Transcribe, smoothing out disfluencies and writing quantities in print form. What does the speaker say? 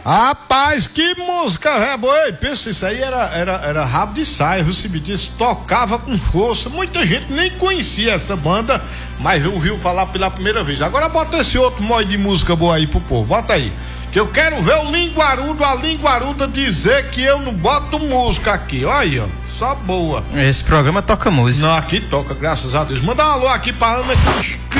Rapaz, que música é boa. Ei, pensa, isso aí era rabo de saia, viu? Se me disse, tocava com força. Muita gente nem conhecia essa banda, mas ouviu falar pela primeira vez. Agora bota esse outro modo de música boa aí pro povo, bota aí. Que eu quero ver o linguarudo, a linguaruda dizer que eu não boto música aqui. Olha aí, ó, só boa. Esse programa toca música. Não, aqui toca, graças a Deus. Manda um alô aqui pra Ana Cristina.